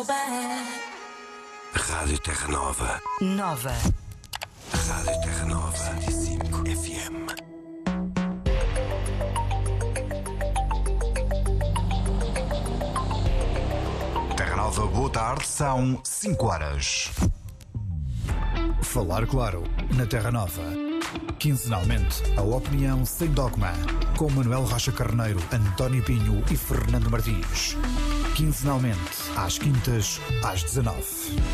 Rádio Terra Nova. Nova. Rádio Terra Nova. 105 FM. Terra Nova, boa tarde, são 5 horas. Falar claro, na Terra Nova. Quinzenalmente, a opinião sem dogma, com Manuel Rocha Carneiro, António Pinho e Fernando Martins. Quinzenalmente, às quintas, às 19.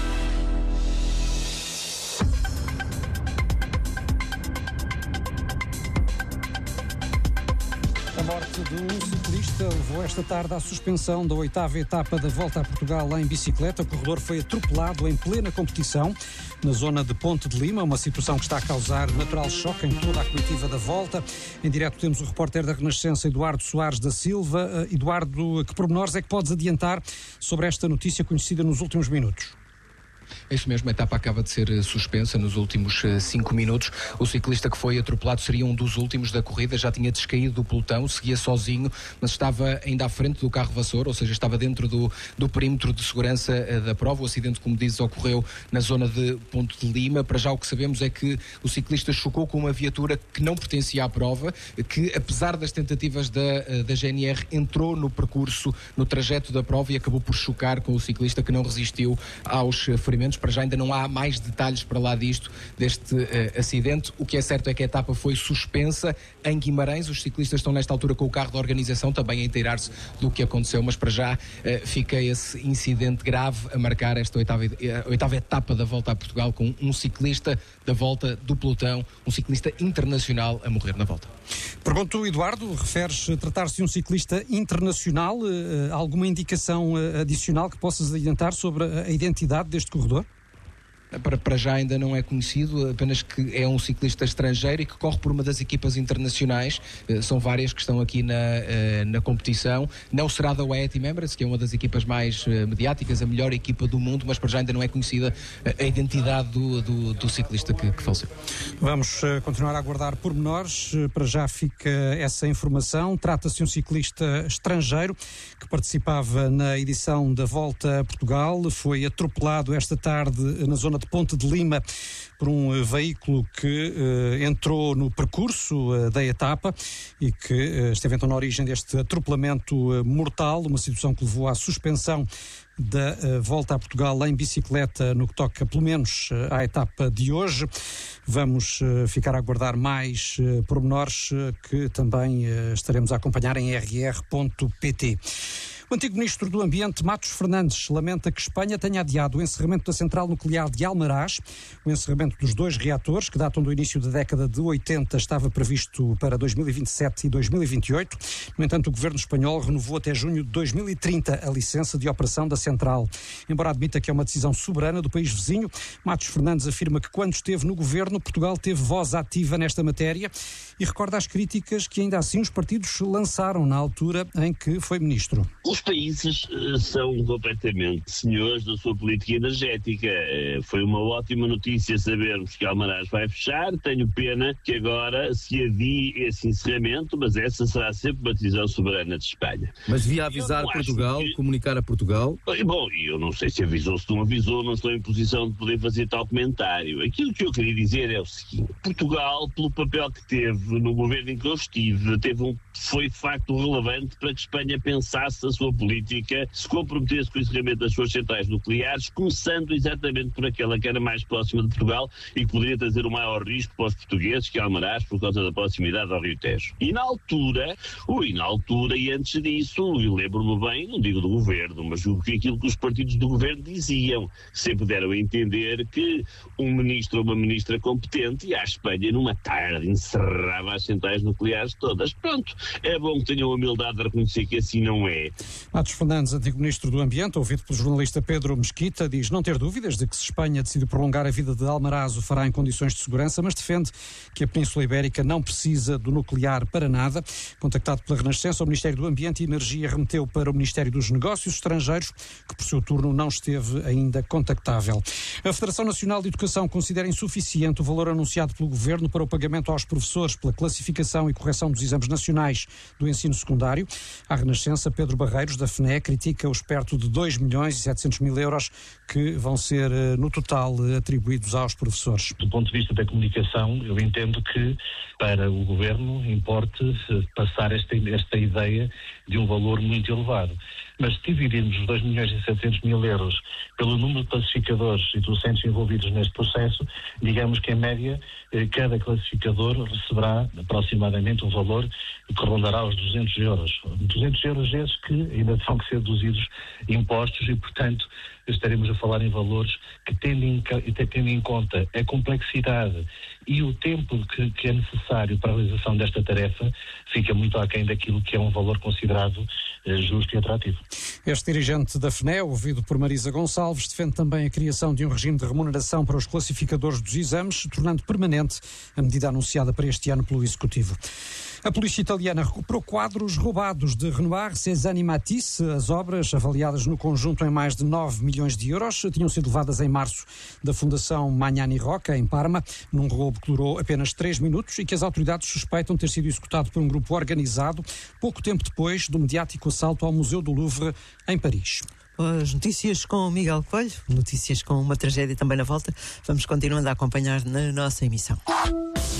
A morte de um ciclista levou esta tarde à suspensão da 8ª etapa da Volta a Portugal em bicicleta. O corredor foi atropelado em plena competição na zona de Ponte de Lima, uma situação que está a causar natural choque em toda a comitiva da Volta. Em direto temos o repórter da Renascença, Eduardo Soares da Silva. Eduardo, que pormenores é que podes adiantar sobre esta notícia conhecida nos últimos minutos? É isso mesmo, a etapa acaba de ser suspensa nos últimos 5 minutos. O ciclista que foi atropelado seria um dos últimos da corrida, já tinha descaído do pelotão, seguia sozinho, mas estava ainda à frente do carro vassoura, ou seja, estava dentro do perímetro de segurança da prova. O acidente, como dizes, ocorreu na zona de Ponte de Lima. Para já o que sabemos é que o ciclista chocou com uma viatura que não pertencia à prova, que apesar das tentativas da GNR, entrou no percurso, no trajeto da prova e acabou por chocar com o ciclista, que não resistiu aos ferimentos. Para já ainda não há mais detalhes para lá deste acidente. O que é certo é que a etapa foi suspensa em Guimarães. Os ciclistas estão nesta altura com o carro da organização também a inteirar-se do que aconteceu, mas para já fica esse incidente grave a marcar esta oitava etapa da Volta a Portugal, com um ciclista da Volta do pelotão, um ciclista internacional a morrer na Volta. Pergunto, Eduardo, referes tratar-se de um ciclista internacional? Alguma indicação adicional que possas adiantar sobre a identidade deste corredor? Para já ainda não é conhecido, apenas que é um ciclista estrangeiro e que corre por uma das equipas internacionais. São várias que estão aqui na competição. Não será da UAE Team Emirates, que é uma das equipas mais mediáticas, a melhor equipa do mundo, mas para já ainda não é conhecida a identidade do ciclista que faleceu. Vamos continuar a aguardar pormenores. Para já fica essa informação. Trata-se de um ciclista estrangeiro que participava na edição da Volta a Portugal. Foi atropelado esta tarde na zona de Ponte de Lima por um veículo que entrou no percurso da etapa e que esteve então na origem deste atropelamento mortal, uma situação que levou à suspensão da Volta a Portugal em bicicleta no que toca pelo menos à etapa de hoje. Vamos ficar a aguardar mais pormenores que também estaremos a acompanhar em rr.pt. O antigo ministro do Ambiente, Matos Fernandes, lamenta que Espanha tenha adiado o encerramento da central nuclear de Almaraz. O encerramento dos 2 reatores, que datam do início da década de 80, estava previsto para 2027 e 2028. No entanto, o governo espanhol renovou até junho de 2030 a licença de operação da central. Embora admita que é uma decisão soberana do país vizinho, Matos Fernandes afirma que quando esteve no governo, Portugal teve voz ativa nesta matéria e recorda as críticas que ainda assim os partidos lançaram na altura em que foi ministro. Os países são completamente senhores da sua política energética. Foi uma ótima notícia sabermos que Almaraz vai fechar. Tenho pena que agora se adie esse encerramento, mas essa será sempre uma decisão soberana de Espanha. Mas devia avisar Portugal, comunicar a Portugal? Bom, eu não sei se avisou, se não avisou, não estou em posição de poder fazer tal comentário. Aquilo que eu queria dizer é o seguinte: Portugal, pelo papel que teve no governo em que eu estive, foi de facto relevante para que Espanha pensasse a sua política, se comprometesse com o encerramento das suas centrais nucleares, começando exatamente por aquela que era mais próxima de Portugal e que poderia trazer o maior risco para os portugueses, que é Almaraz, por causa da proximidade ao Rio Tejo. E na altura e antes disso, eu lembro-me bem, não digo do governo, mas aquilo que os partidos do governo diziam, sempre deram a entender que um ministro ou uma ministra competente ia à Espanha numa tarde, encerrava as centrais nucleares todas. Pronto, é bom que tenham a humildade de reconhecer que assim não é. Matos Fernandes, antigo ministro do Ambiente, ouvido pelo jornalista Pedro Mesquita, diz não ter dúvidas de que se Espanha decidir prolongar a vida de Almaraz o fará em condições de segurança, mas defende que a Península Ibérica não precisa do nuclear para nada. Contactado pela Renascença, o Ministério do Ambiente e Energia remeteu para o Ministério dos Negócios Estrangeiros, que por seu turno não esteve ainda contactável. A Federação Nacional de Educação considera insuficiente o valor anunciado pelo Governo para o pagamento aos professores pela classificação e correção dos exames nacionais do ensino secundário. À Renascença, Pedro Barreiro, engenheiros da FNE critica os perto de 2 milhões e 700 mil euros que vão ser, no total, atribuídos aos professores. Do ponto de vista da comunicação, eu entendo que para o Governo importe passar esta ideia de um valor muito elevado. Mas se dividirmos os 2 milhões e 700 mil euros pelo número de classificadores e docentes envolvidos neste processo, digamos que em média cada classificador receberá aproximadamente um valor que rondará os 200 euros. 200 euros esses que ainda terão que ser deduzidos impostos e, portanto, estaremos a falar em valores que, tendo em conta a complexidade e o tempo que é necessário para a realização desta tarefa, fica muito aquém daquilo que é um valor considerado justo e atrativo. Este dirigente da FNE, ouvido por Marisa Gonçalves, defende também a criação de um regime de remuneração para os classificadores dos exames, tornando permanente a medida anunciada para este ano pelo Executivo. A polícia italiana recuperou quadros roubados de Renoir, Cézanne e Matisse. As obras, avaliadas no conjunto em mais de 9 milhões de euros, tinham sido levadas em março da Fundação Magnani Rocca, em Parma, num roubo que durou apenas 3 minutos e que as autoridades suspeitam ter sido executado por um grupo organizado pouco tempo depois do mediático assalto ao Museu do Louvre, em Paris. As notícias com Miguel Coelho, notícias com uma tragédia também na volta. Vamos continuando a acompanhar na nossa emissão.